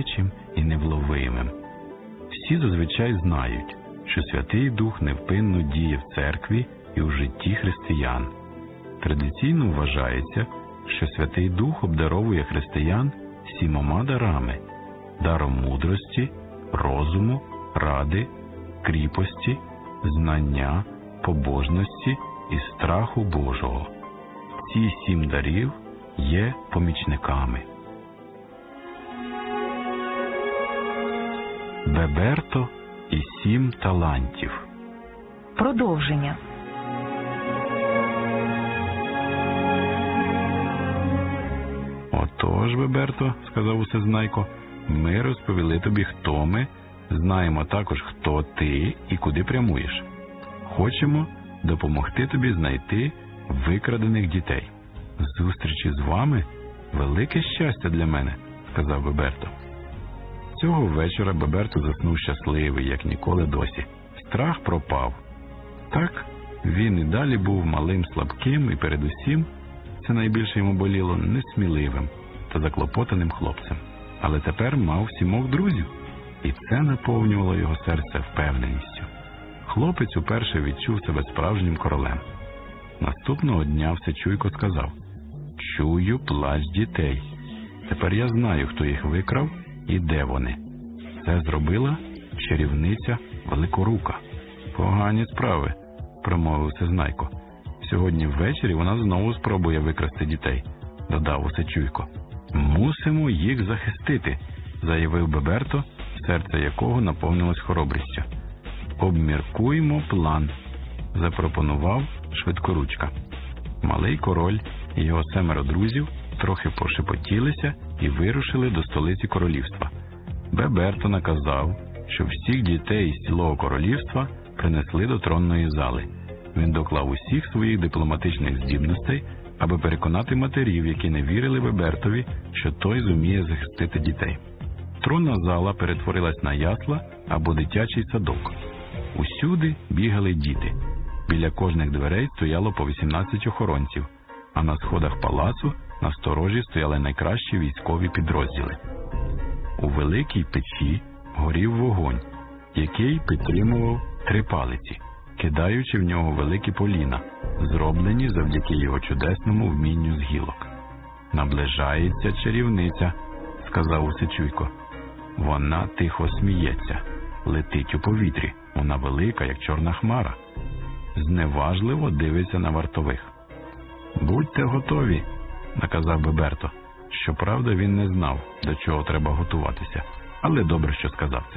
таємничим і невловимим. Всі зазвичай знають, що Святий Дух невпинно діє в церкві і у житті християн. Традиційно вважається, що Святий Дух обдаровує християн 7 дарами – даром мудрості, розуму, ради, кріпості, знання, побожності і страху Божого. Ці 7 дарів є помічниками. Беберто і 7 талантів. Продовження. Отож, Беберто, сказав Усезнайко, ми розповіли тобі, хто ми, знаємо також, хто ти і куди прямуєш. Хочемо допомогти тобі знайти викрадених дітей. Зустрічі з вами – велике щастя для мене, сказав Беберто. Цього вечора Беберто заснув щасливий, як ніколи досі. Страх пропав. Так, він і далі був малим, слабким і передусім, це найбільше йому боліло, несміливим та заклопотаним хлопцем. Але тепер мав 7 друзів, і це наповнювало його серце впевненістю. Хлопець уперше відчув себе справжнім королем. Наступного дня Всечуйко сказав: «Чую плач дітей. Тепер я знаю, хто їх викрав і де вони. Це зробила чарівниця Великорука». «Погані справи», – промовив Всезнайко. «Сьогодні ввечері вона знову спробує викрасти дітей», – додав Всечуйко. «Мусимо їх захистити», – заявив Беберто, серце якого наповнилось хоробрістю. «Обміркуймо план», – запропонував Швидкоручка. Малий король і його 7 друзів трохи пошепотілися і вирушили до столиці королівства. Беберто наказав, щоб всіх дітей із цілого королівства принесли до тронної зали. Він доклав усіх своїх дипломатичних здібностей, аби переконати матерів, які не вірили Бебертові, що той зуміє захистити дітей. Тронна зала перетворилась на ясла або дитячий садок. Усюди бігали діти. Біля кожних дверей стояло по 18 охоронців, а на сходах палацу на сторожі стояли найкращі військові підрозділи. У великій печі горів вогонь, який підтримував 3 палиці, кидаючи в нього великі поліна, зроблені завдяки його чудесному вмінню з гілок. «Наближається чарівниця», – сказав Всечуйко. «Вона тихо сміється, летить у повітрі, вона велика, як чорна хмара. Зневажливо дивиться на вартових». «Будьте готові», – наказав Беберто. Щоправда, він не знав, до чого треба готуватися, але добре, що сказав це.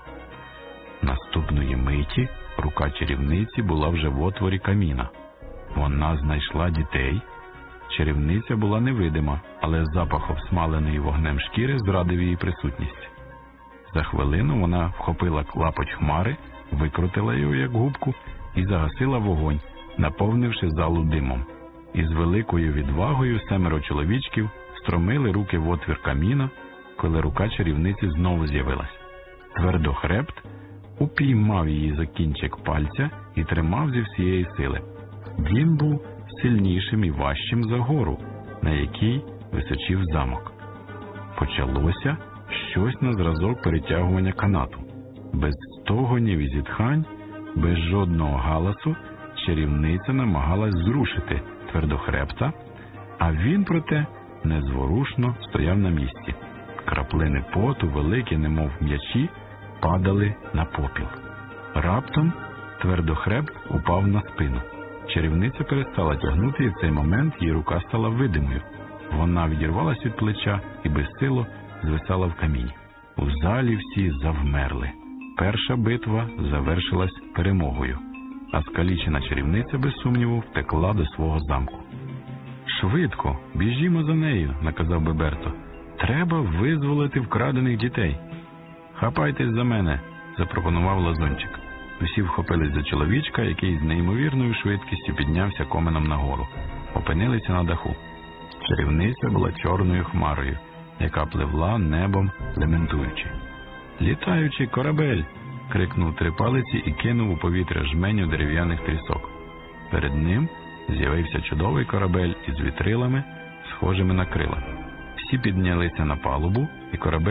Наступної миті рука чарівниці була вже в отворі каміна. Вона знайшла дітей. Чарівниця була невидима, але запах обсмаленої вогнем шкіри зрадив її присутність. За хвилину вона вхопила клапоть хмари, викрутила його як губку і загасила вогонь, наповнивши залу димом. Із великою відвагою 7 чоловічків стромили руки в отвір каміна, коли рука чарівниці знову з'явилась. Твердохребт упіймав її за кінчик пальця і тримав зі всієї сили. Він був сильнішим і важчим за гору, на якій височив замок. Почалося щось на зразок перетягування канату. Без стогонів і зітхань, без жодного галасу чарівниця намагалась зрушити Твердохребта, а він, проте, незворушно стояв на місці. Краплини поту, великі, немов м'ячі, падали на попіл. Раптом Твердохребт упав на спину. Чарівниця перестала тягнути, і в цей момент її рука стала видимою. Вона відірвалась від плеча і безсило звисала в камінь. У залі всі завмерли. Перша битва завершилась перемогою, а скалічена чарівниця, без сумніву, втекла до свого замку. «Швидко, біжімо за нею», – наказав Беберто. «Треба визволити вкрадених дітей». «Хапайтесь за мене», – запропонував Лазунчик. Усі вхопились за чоловічка, який з неймовірною швидкістю піднявся коменом нагору. Опинилися на даху. Чарівниця була чорною хмарою, яка пливла небом, лементуючи. «Літаючий корабель!» – крикнув Трипалиці і кинув у повітря жменю дерев'яних трісок. Перед ним з'явився чудовий корабель із вітрилами, схожими на крила. Всі піднялися на палубу, і корабель